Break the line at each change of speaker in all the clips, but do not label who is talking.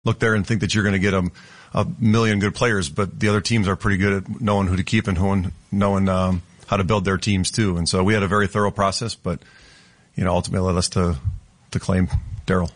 look there and think that you're going to get a million good players, but the other teams are pretty good at knowing who to keep and knowing how to build their teams too. And so we had a very thorough process, but ultimately led us to claim Darrell.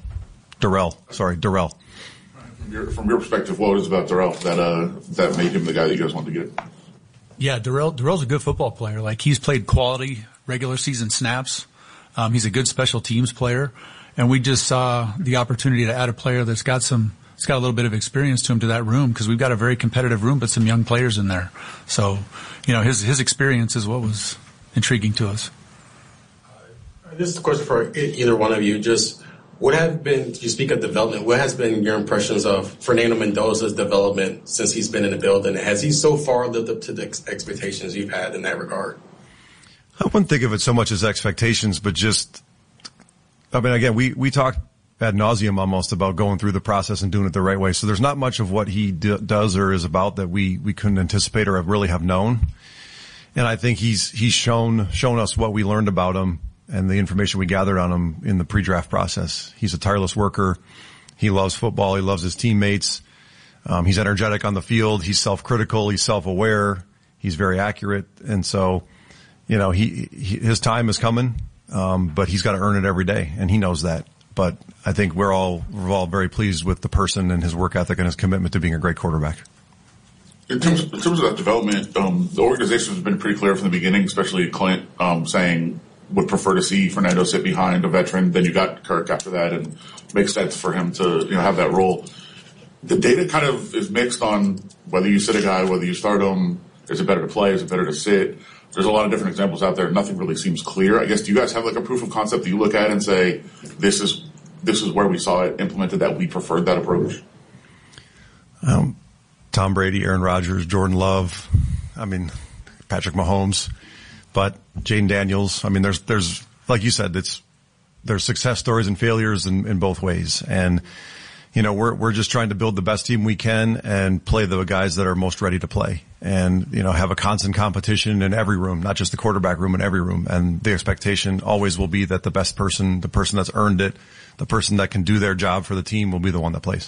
From your perspective, what was about Darrell that made him the guy that you guys wanted to get?
Yeah, Darrell's a good football player. Like, he's played quality regular season snaps. He's a good special teams player, and we just saw the opportunity to add a player that's got a little bit of experience to him to that room, because we've got a very competitive room, but some young players in there. So, his experience is what was intriguing to us.
This is a question for either one of you. Just you speak of development, what has been your impressions of Fernando Mendoza's development since he's been in the building? Has he so far lived up to the expectations you've had in that regard?
I wouldn't think of it so much as expectations, but again, we talked ad nauseum almost about going through the process and doing it the right way. So there's not much of what he does or is about that we couldn't anticipate or really have known. And I think he's shown us what we learned about him and the information we gathered on him in the pre-draft process. He's a tireless worker. He loves football. He loves his teammates. He's energetic on the field. He's self-critical. He's self-aware. He's very accurate. And so, his time is coming, but he's got to earn it every day, and he knows that. But I think we're all very pleased with the person and his work ethic and his commitment to being a great quarterback.
In terms of that development, the organization has been pretty clear from the beginning, especially Clint, saying would prefer to see Fernando sit behind a veteran. Then you got Kirk after that, and makes sense for him to have that role. The data kind of is mixed on whether you sit a guy, whether you start him. Is it better to play? Is it better to sit? There's a lot of different examples out there. Nothing really seems clear. I guess, do you guys have like a proof of concept that you look at and say, this is where we saw it implemented, that we preferred that approach?
Tom Brady, Aaron Rodgers, Jordan Love, Patrick Mahomes, but Jaden Daniels. There's like you said, there's success stories and failures in both ways. And, we're just trying to build the best team we can and play the guys that are most ready to play, and, have a constant competition in every room, not just the quarterback room, in every room. And the expectation always will be that the best person, the person that's earned it, the person that can do their job for the team will be the one that plays.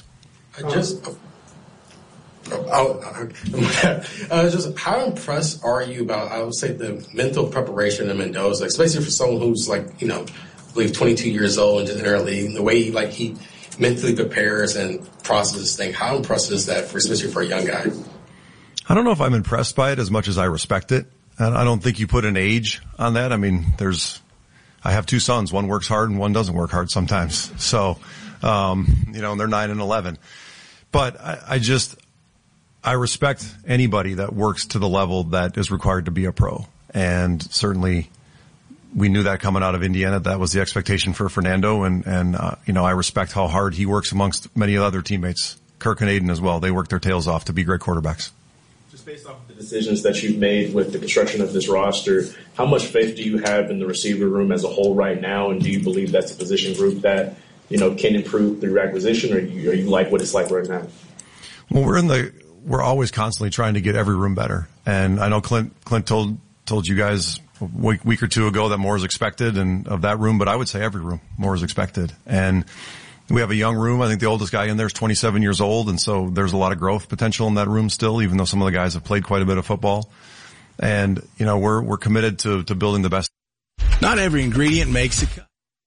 How impressed are you about, I would say, the mental preparation of Mendoza, especially for someone who's I believe 22 years old and just in our league, the way he mentally prepares and processes things. How impressive is that, especially for a young guy?
I don't know if I'm impressed by it as much as I respect it. And I don't think you put an age on that. I have two sons. One works hard and one doesn't work hard sometimes. So, and they're 9 and 11. But I respect anybody that works to the level that is required to be a pro. And certainly we knew that coming out of Indiana. That was the expectation for Fernando. And I respect how hard he works amongst many other teammates, Kirk and Aiden as well. They work their tails off to be great quarterbacks.
Just based off of the decisions that you've made with the construction of this roster, how much faith do you have in the receiver room as a whole right now? And do you believe that's a position group that, can improve through acquisition, or you like what it's like right now?
Well, we're always constantly trying to get every room better. And I know Clint told you guys a week or two ago that more is expected and of that room, but I would say every room more is expected. And we have a young room. I think the oldest guy in there is 27 years old. And so there's a lot of growth potential in that room still, even though some of the guys have played quite a bit of football. And, we're committed to building the best.
Not every ingredient makes it.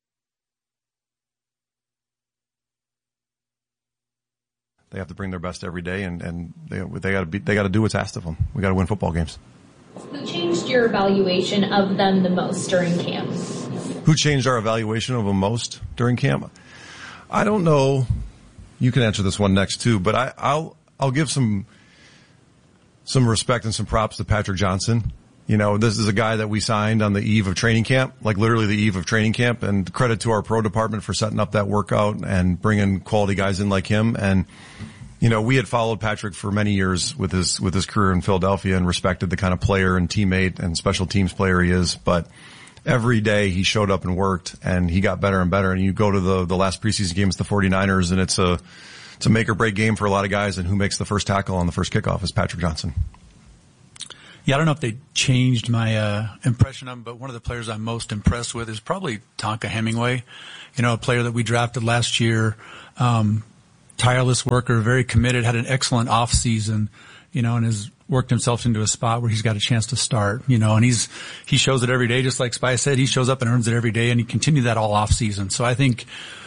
They have to bring their best every day, and they got to do what's asked of them. We got to win football games.
Who changed your evaluation of them the most during camp?
Who changed our evaluation of them most during camp? I don't know. You can answer this one next too, but I'll give some respect and some props to Patrick Johnson. This is a guy that we signed on the eve of training camp, like literally the eve of training camp, and credit to our pro department for setting up that workout and bringing quality guys in like him. And, we had followed Patrick for many years with his career in Philadelphia and respected the kind of player and teammate and special teams player he is. But every day he showed up and worked, and he got better and better. And you go to the last preseason game, it's the 49ers, and it's a make or break game for a lot of guys. And who makes the first tackle on the first kickoff is Patrick Johnson.
Yeah, I don't know if they changed my impression of him, but one of the players I'm most impressed with is probably Tonka Hemingway, a player that we drafted last year. tireless worker, very committed, had an excellent off season, and has worked himself into a spot where he's got a chance to start, and he shows it every day, just like Spy said. He shows up and earns it every day, and he continued that all off season. So I think,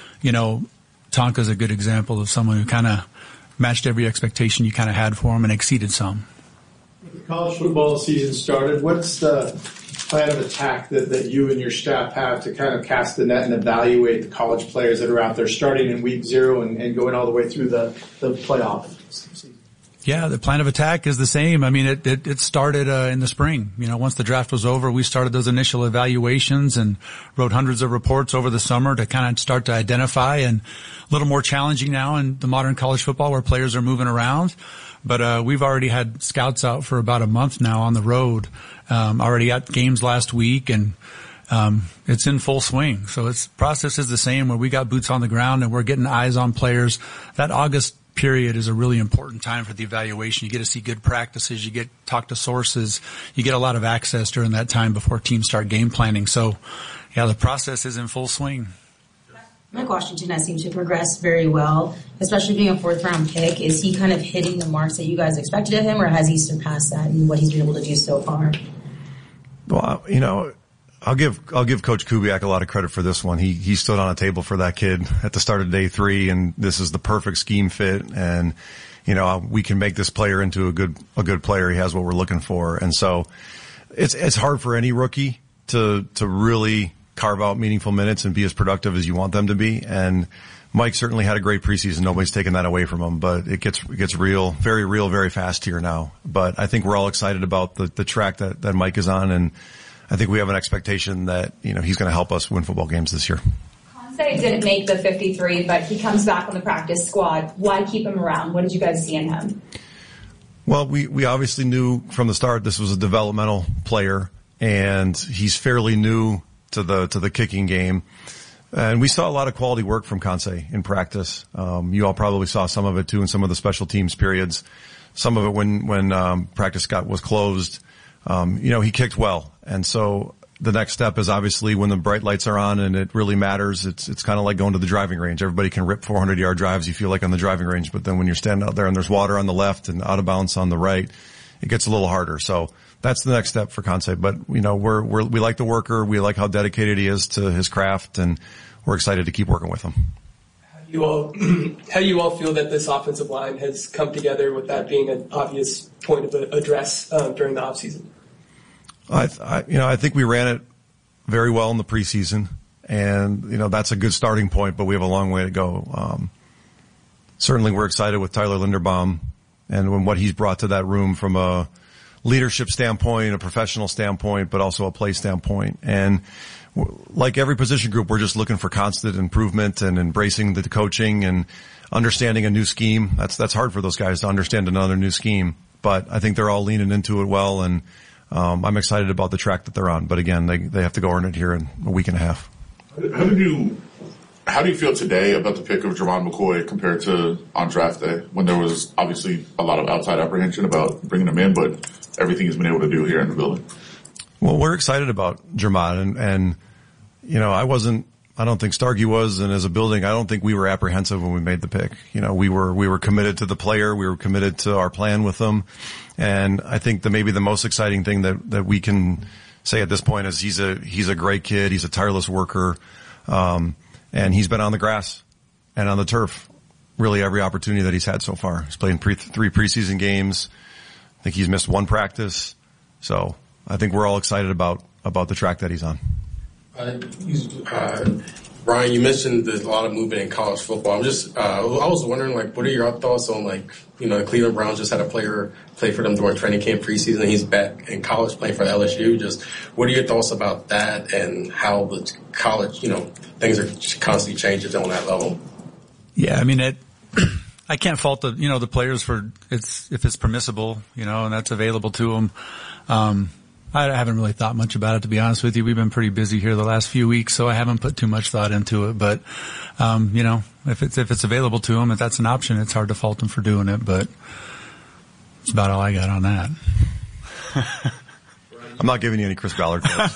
Tonka's a good example of someone who kind of matched every expectation you kind of had for him and exceeded some.
The college football season started. What's the plan of attack that you and your staff have to kind of cast the net and evaluate the college players that are out there starting in week 0 and going all the way through the playoff season?
Yeah, the plan of attack is the same. I mean, it started in the spring. Once the draft was over, we started those initial evaluations and wrote hundreds of reports over the summer to kind of start to identify, and a little more challenging now in the modern college football where players are moving around. But we've already had scouts out for about a month now on the road, already at games last week, and it's in full swing. So process is the same, where we got boots on the ground and we're getting eyes on players. That August period is a really important time for the evaluation. You get to see good practices, you get to talk to sources, you get a lot of access during that time before teams start game planning. So, yeah, the process is in full swing.
Mike Washington has seemed to progress very well, especially being a 4th-round pick. Is he kind of hitting the marks that you guys expected of him, or has he surpassed that in what he's been able to do so far?
Well, I'll give Coach Kubiak a lot of credit for this one. He stood on a table for that kid at the start of day 3, and this is the perfect scheme fit. And, we can make this player into a good player. He has what we're looking for. And so it's hard for any rookie to really carve out meaningful minutes and be as productive as you want them to be. And Mike certainly had a great preseason. Nobody's taken that away from him, but it gets real, very fast here now. But I think we're all excited about the track that Mike is on, and I think we have an expectation that, he's going to help us win football games this year.
Conce didn't make the 53, but he comes back on the practice squad. Why keep him around? What did you guys see in him?
Well, we obviously knew from the start this was a developmental player, and he's fairly new to the kicking game. And we saw a lot of quality work from Conce in practice. You all probably saw some of it too in some of the special teams periods. Some of it when practice was closed. He kicked well. And so the next step is obviously when the bright lights are on and it really matters. It's kind of like going to the driving range. Everybody can rip 400-yard drives, you feel like, on the driving range. But then when you're standing out there and there's water on the left and out of bounds on the right, it gets a little harder. So that's the next step for Conce. But, we like the worker. We like how dedicated he is to his craft, and we're excited to keep working with him.
How do you all feel that this offensive line has come together, with that being an obvious point of address during the offseason?
I think we ran it very well in the preseason, and, that's a good starting point, but we have a long way to go. Certainly we're excited with Tyler Linderbaum and what he's brought to that room from a leadership standpoint, a professional standpoint, but also a play standpoint. And like every position group, we're just looking for constant improvement and embracing the coaching and understanding a new scheme. That's hard for those guys to understand another new scheme, but I think they're all leaning into it well, and I'm excited about the track that they're on. But again, they have to go earn it here in a week and a half.
How do you feel today about the pick of Jermon McCoy compared to on draft day, when there was obviously a lot of outside apprehension about bringing him in, but everything he's been able to do here in the building?
Well, we're excited about Jermon, and I don't think Starkey was, and as a building, I don't think we were apprehensive when we made the pick. We were committed to the player, we were committed to our plan with him, and I think that maybe the most exciting thing that we can say at this point is he's a great kid, he's a tireless worker, and he's been on the grass and on the turf really every opportunity that he's had so far. He's played in 3 preseason games. I think he's missed 1 practice. So I think we're all excited about the track that he's on.
Brian, you mentioned there's a lot of movement in college football. I was wondering, what are your thoughts on, the Cleveland Browns just had a player play for them during training camp preseason, and he's back in college playing for LSU. Just what are your thoughts about that and how the college, things are constantly changing on that level?
Yeah, I can't fault the players for if it's permissible, and that's available to them. I haven't really thought much about it, to be honest with you. We've been pretty busy here the last few weeks, so I haven't put too much thought into it. But, if it's available to them, if that's an option, it's hard to fault them for doing it. But that's about all I got on that.
I'm not giving you any Chris Ballard quotes.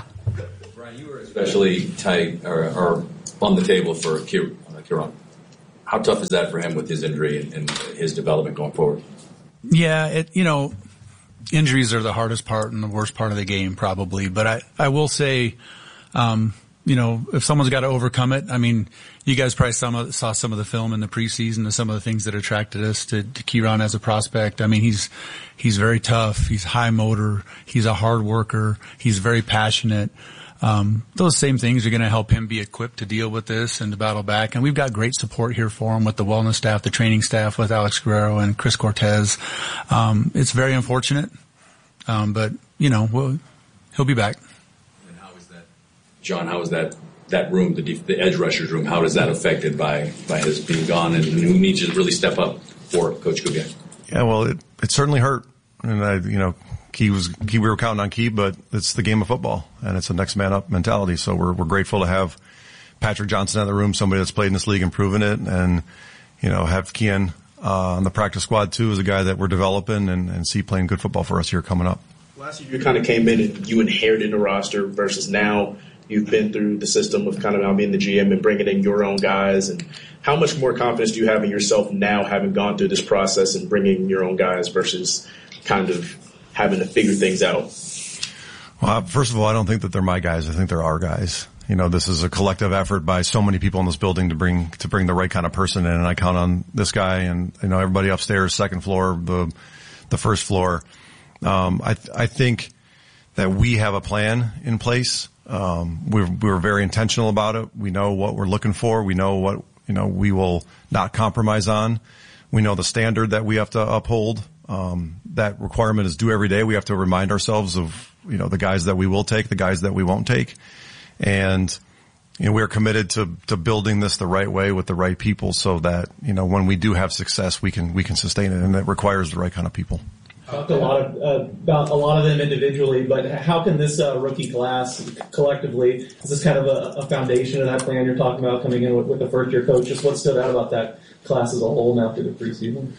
Brian, you were especially tight or on the table for Kieran. How tough is that for him with his injury and his development going forward?
Yeah, injuries are the hardest part and the worst part of the game probably. But I will say, if someone's got to overcome it, I mean, you guys probably saw some of the film in the preseason and some of the things that attracted us to Kieran as a prospect. I mean, he's very tough. He's high motor. He's a hard worker. He's very passionate. Those same things are going to help him be equipped to deal with this and to battle back. And we've got great support here for him with the wellness staff, the training staff with Alex Guerrero and Chris Cortez. It's very unfortunate. But he'll be back.
And how is that, John, how is that room, the edge rushers room, how is that affected by his being gone, and who needs to really step up for Coach Kubiak?
Yeah, well, it certainly hurt. And we were counting on Key, but it's the game of football, and it's a next man up mentality. So we're grateful to have Patrick Johnson in the room, somebody that's played in this league and proven it, and have Kian on the practice squad too, as a guy that we're developing and see playing good football for us here coming up.
Last year you kind of came in and you inherited a roster versus now you've been through the system of kind of now being the GM and bringing in your own guys. And how much more confidence do you have in yourself now, having gone through this process and bringing your own guys versus kind of having to figure things out?
Well, first of all, I don't think that they're my guys. I think they're our guys. This is a collective effort by so many people in this building to bring the right kind of person in. And I count on this guy and, everybody upstairs, second floor, the first floor. I think that we have a plan in place. We're very intentional about it. We know what we're looking for. We know what, we will not compromise on. We know the standard that we have to uphold. That requirement is due every day. We have to remind ourselves of, the guys that we will take, the guys that we won't take. And, we're committed to building this the right way with the right people so that, when we do have success, we can sustain it. And it requires the right kind of people.
Talked about a lot of them individually, but how can this rookie class collectively, is this kind of a foundation of that plan you're talking about coming in with the first year coach? Just what stood out about that class as a whole now through the preseason?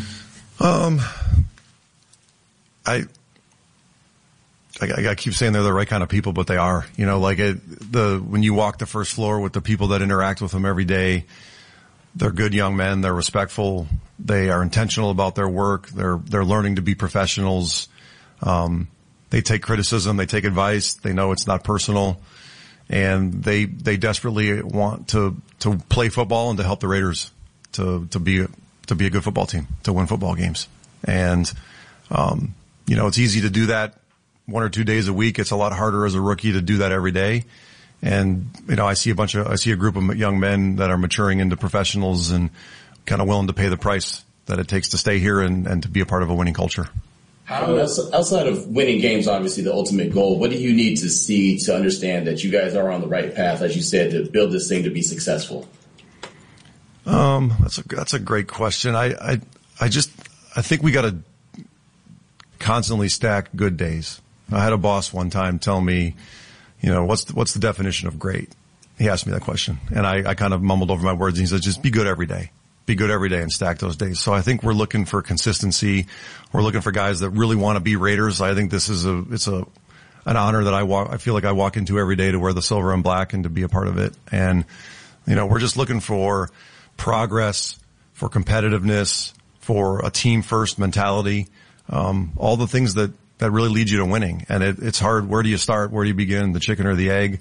I keep saying they're the right kind of people, but they are. When you walk the first floor with the people that interact with them every day, they're good young men. They're respectful. They are intentional about their work. They're learning to be professionals. They take criticism. They take advice. They know it's not personal, and they desperately want to play football and to help the Raiders to be a good football team, to win football games. And it's easy to do that 1 or 2 days a week. It's a lot harder as a rookie to do that every day. And, I see a group of young men that are maturing into professionals and kind of willing to pay the price that it takes to stay here and to be a part of a winning culture.
Outside of winning games, obviously the ultimate goal, what do you need to see to understand that you guys are on the right path, as you said, to build this thing to be successful?
That's a great question. I think we got to constantly stack good days. I had a boss one time tell me, what's the definition of great? He asked me that question, and I kind of mumbled over my words, and he said, just be good every day. Be good every day and stack those days. So I think we're looking for consistency. We're looking for guys that really want to be Raiders. I think this is an honor that I feel like I walk into every day to wear the silver and black and to be a part of it. And, we're just looking for progress, for competitiveness, for a team first mentality, all the things that really lead you to winning. And it's hard. Where do you start? Where do you begin? The chicken or the egg?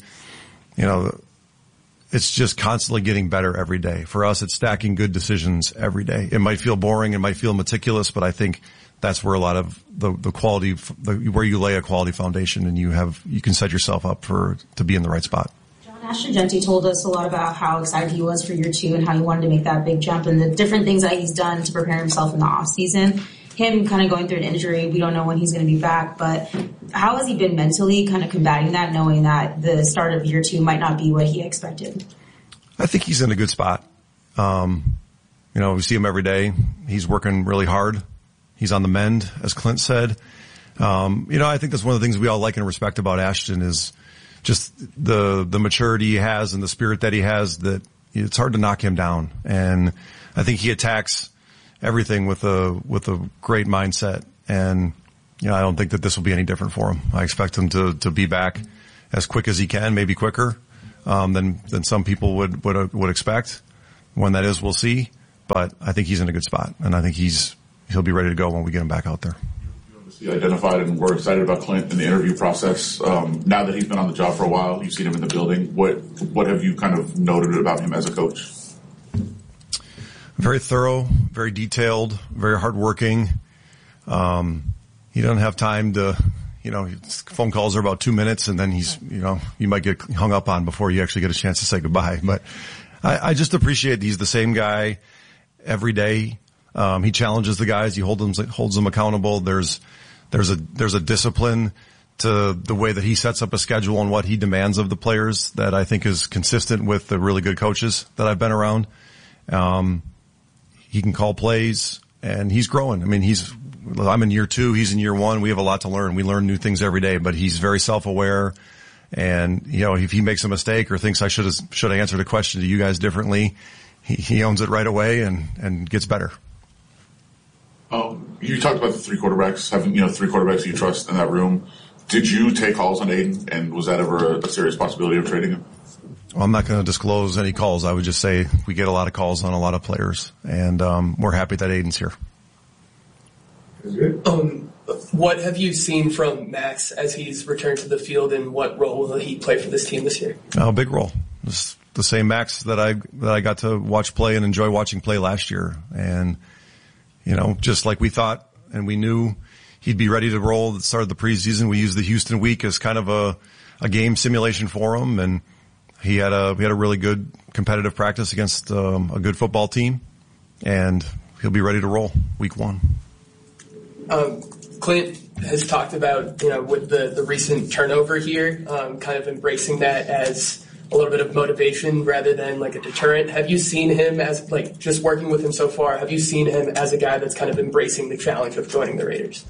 It's just constantly getting better every day. For us, it's stacking good decisions every day. It might feel boring. It might feel meticulous, but I think that's where a lot of the quality, where you lay a quality foundation and you can set yourself up to be in the right spot.
John Ashton Jeanty told us a lot about how excited he was for year 2 and how he wanted to make that big jump and the different things that he's done to prepare himself in the off season. Him kind of going through an injury, we don't know when he's going to be back, but how has he been mentally kind of combating that, knowing that the start of year 2 might not be what he expected?
I think he's in a good spot. We see him every day. He's working really hard. He's on the mend, as Clint said. I think that's one of the things we all like and respect about Ashton is just the maturity he has and the spirit that he has, that it's hard to knock him down. And I think he attacks everything with a great mindset. And, I don't think that this will be any different for him. I expect him to be back as quick as he can, maybe quicker, than some people would expect. When that is, we'll see. But I think he's in a good spot, and I think he'll be ready to go when we get him back out there.
You identified, and we're excited about Clint in the interview process. Now that he's been on the job for a while, you've seen him in the building. What have you kind of noted about him as a coach?
Very thorough, very detailed, very hardworking. He doesn't have time to, phone calls are about 2 minutes, and then you might get hung up on before you actually get a chance to say goodbye. But I just appreciate he's the same guy every day. He challenges the guys. He holds them accountable. There's a discipline to the way that he sets up a schedule and what he demands of the players that I think is consistent with the really good coaches that I've been around. He can call plays, and he's growing. I mean, I'm in year 2. He's in year 1. We have a lot to learn. We learn new things every day, but he's very self-aware. And, if he makes a mistake or thinks I should have answered a question to you guys differently, he owns it right away and gets better.
You talked about the 3 quarterbacks, having 3 quarterbacks you trust in that room. Did you take calls on Aiden, and was that ever a serious possibility of trading him?
Well, I'm not going to disclose any calls. I would just say we get a lot of calls on a lot of players, and we're happy that Aiden's here.
What have you seen from Max as he's returned to the field, and what role will he play for this team this year?
A big role. It's the same Max that I got to watch play and enjoy watching play last year, and just like we thought and we knew he'd be ready to roll at the start of the preseason. We used the Houston week as kind of a game simulation for him, and we had a really good competitive practice against a good football team, and he'll be ready to roll week 1.
Clint has talked about, with the recent turnover here, kind of embracing that as a little bit of motivation rather than like a deterrent. Have you seen him as, just working with him so far, have you seen him as a guy that's kind of embracing the challenge of joining the Raiders?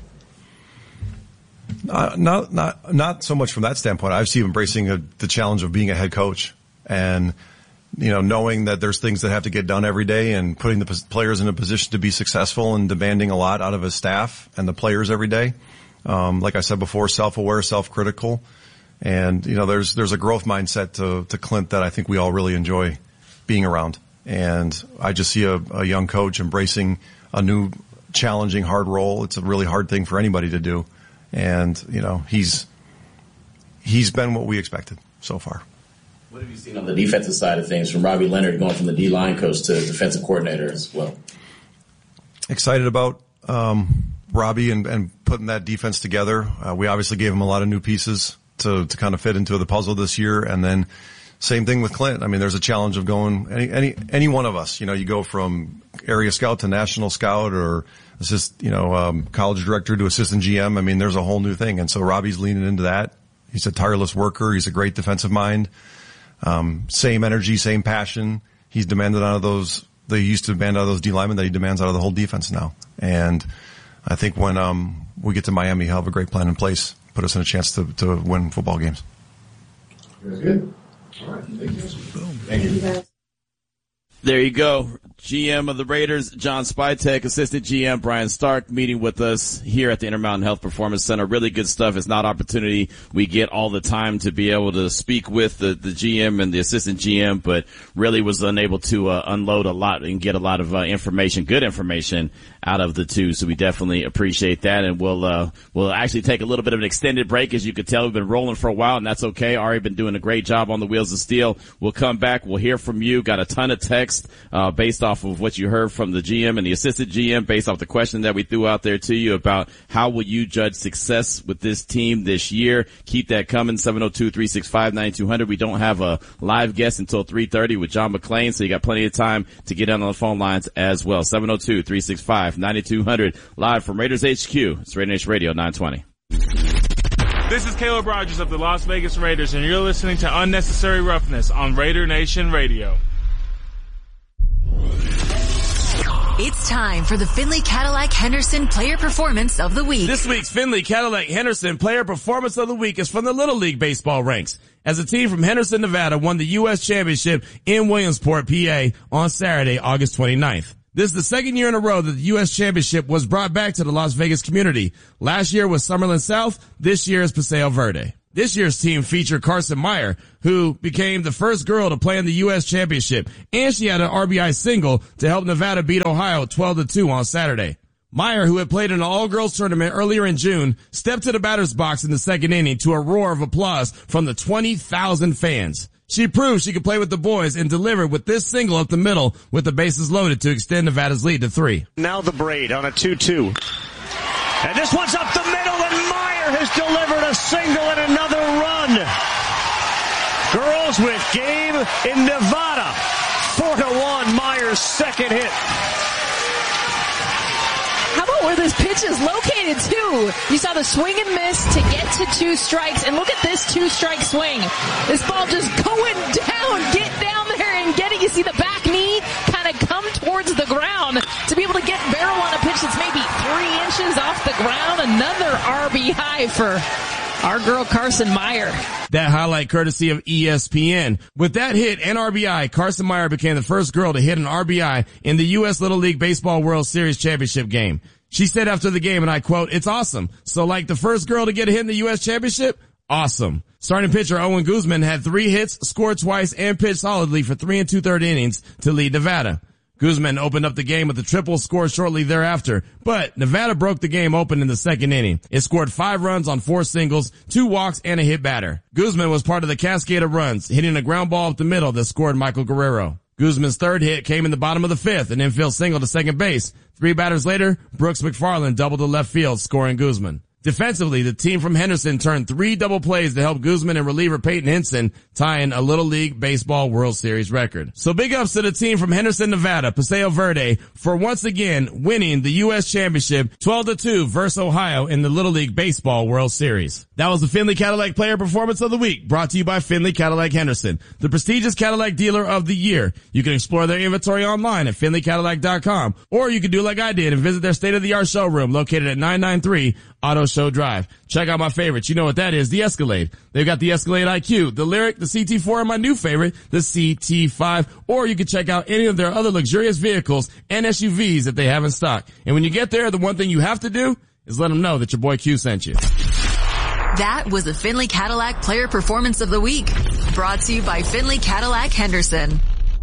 Not so much from that standpoint. I've seen him embracing the challenge of being a head coach, and knowing that there's things that have to get done every day, and putting the players in a position to be successful and demanding a lot out of his staff and the players every day. Like I said before, self-aware, self-critical, and there's a growth mindset to Clint that I think we all really enjoy being around. And I just see a young coach embracing a new, challenging, hard role. It's a really hard thing for anybody to do. And, he's been what we expected so far.
What have you seen on the defensive side of things from Robbie Leonard going from the D-line coach to defensive coordinator as well?
Excited about Robbie and putting that defense together. We obviously gave him a lot of new pieces to kind of fit into the puzzle this year. And then same thing with Clint. I mean, there's a challenge of going any one of us. You go from area scout to national scout, or college director to assistant GM. I mean, there's a whole new thing. And so Robbie's leaning into that. He's a tireless worker. He's a great defensive mind. Same energy, same passion. He's demanded out of those. They used to demand out of those D linemen that he demands out of the whole defense now. And I think when we get to Miami, he'll have a great plan in place, put us in a chance to win football games.
Very good. All right. Thank you.
There you go. GM of the Raiders, John Spytek, assistant GM Brian Stark, meeting with us here at the Intermountain Health Performance Center. Really good stuff. It's not opportunity we get all the time to be able to speak with the GM and the assistant GM, but really was unable to unload a lot and get a lot of information, good information out of the two. So we definitely appreciate that. And we'll actually take a little bit of an extended break. As you could tell, we've been rolling for a while, and that's okay. Ari been doing a great job on the Wheels of Steel. We'll come back. We'll hear from you. Got a ton of text based off of what you heard from the GM and the assistant GM, based off the question that we threw out there to you about how will you judge success with this team this year. Keep that coming. 702-365-9200. We don't have a live guest until 3:30 with John McClain, so you got plenty of time to get on the phone lines as well. 702-365-9200. Live from Raiders HQ. It's Raider Nation Radio 920.
This is Caleb Rogers of the Las Vegas Raiders, and you're listening to Unnecessary Roughness on Raider Nation Radio.
It's time for the Findlay Cadillac Henderson Player Performance of the Week.
This week's Findlay Cadillac Henderson Player Performance of the Week is from the Little League Baseball ranks, as a team from Henderson, Nevada won the U.S. Championship in Williamsport, PA on Saturday, August 29th. This is the second year in a row that the U.S. Championship was brought back to the Las Vegas community. Last year was Summerlin South. This year is Paseo Verde. This year's team featured Carson Meyer, who became the first girl to play in the U.S. Championship, and she had an RBI single to help Nevada beat Ohio 12-2 on Saturday. Meyer, who had played in an all-girls tournament earlier in June, stepped to the batter's box in the second inning to a roar of applause from the 20,000 fans. She proved she could play with the boys and delivered with this single up the middle with the bases loaded to extend Nevada's lead to 3.
Now the braid on a 2-2. And this one's up the middle, and Meyer has delivered a single and another run. Girls with game in Nevada. 4-1, Meyer's second hit.
How about where this pitch is located, too? You saw the swing and miss to get to 2 strikes, and look at this 2-strike swing. This ball just going down, get down there and get it. You see the back knee kind of come towards the ground to be able to get barrel on a pitch that's maybe 3 inches off the ground. Another RBI for our girl Carson Meyer.
That highlight courtesy of ESPN. With that hit and RBI, Carson Meyer became the first girl to hit an RBI in the U.S. Little League Baseball World Series Championship game. She said after the game, and I quote, "It's awesome. So like the first girl to get a hit in the U.S. Championship? Awesome." Starting pitcher Owen Guzman had 3 hits, scored twice, and pitched solidly for 3 2/3 innings to lead Nevada. Guzman opened up the game with a triple, scored shortly thereafter, but Nevada broke the game open in the second inning. It scored 5 runs on 4 singles, 2 walks, and a hit batter. Guzman was part of the cascade of runs, hitting a ground ball up the middle that scored Michael Guerrero. Guzman's third hit came in the bottom of the 5th, an infield single to second base. 3 batters later, Brooks McFarland doubled to left field, scoring Guzman. Defensively, the team from Henderson turned 3 double plays to help Guzman and reliever Peyton Hinson tying a Little League Baseball World Series record. So big ups to the team from Henderson, Nevada, Paseo Verde, for once again winning the U.S. Championship 12-2 versus Ohio in the Little League Baseball World Series. That was the Findlay Cadillac Player Performance of the Week, brought to you by Findlay Cadillac Henderson, the prestigious Cadillac dealer of the year. You can explore their inventory online at FindlayCadillac.com, or you can do like I did and visit their state-of-the-art showroom located at 993 Auto Show Drive. Check out my favorites. You know what that is, the Escalade. They've got the Escalade IQ, the Lyriq, the CT4, and my new favorite, the CT5. Or you can check out any of their other luxurious vehicles and SUVs that they have in stock. And when you get there, the one thing you have to do is let them know that your boy Q sent you.
That was the Findlay Cadillac Player Performance of the Week, brought to you by Findlay Cadillac Henderson.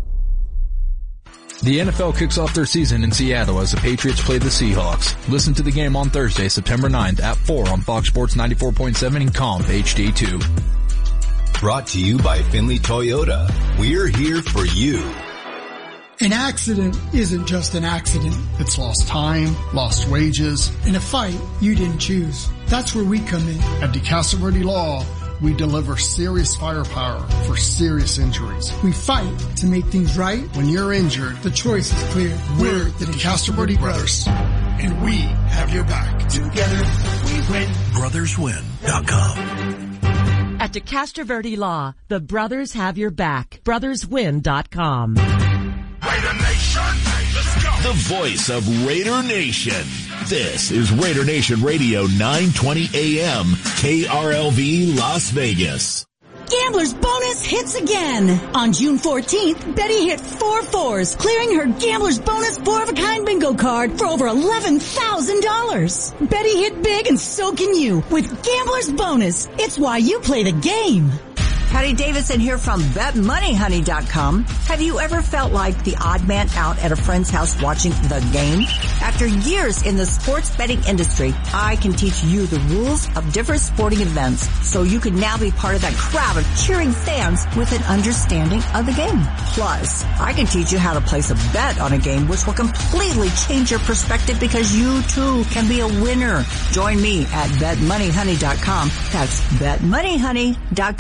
The NFL kicks off their season in Seattle as the Patriots play the Seahawks. Listen to the game on Thursday, September 9th at 4 on Fox Sports 94.7 and Comp HD2.
Brought to you by Findlay Toyota. We're here for you.
An accident isn't just an accident. It's lost time, lost wages, and a fight you didn't choose. That's where we come in. At DeCastro Verde Law, we deliver serious firepower for serious injuries. We fight to make things right. When you're injured, the choice is clear. We're the DeCastro Verde Brothers, and we have your back. Together, we win.
BrothersWin.com. At DeCastro Verde Law, the brothers have your back. BrothersWin.com.
Raider Nation, let's go. The voice of Raider Nation. This is Raider Nation Radio 920 AM, KRLV Las Vegas.
Gambler's Bonus hits again. On June 14th, Betty hit 4 4s, clearing her Gambler's Bonus 4-of-a-kind bingo card for over $11,000. Betty hit big and so can you with Gambler's Bonus. It's why you play the game.
Patty Davidson here from BetMoneyHoney.com. Have you ever felt like the odd man out at a friend's house watching the game? After years in the sports betting industry, I can teach you the rules of different sporting events so you can now be part of that crowd of cheering fans with an understanding of the game. Plus, I can teach you how to place a bet on a game which will completely change your perspective because you too can be a winner. Join me at BetMoneyHoney.com. That's BetMoneyHoney.com.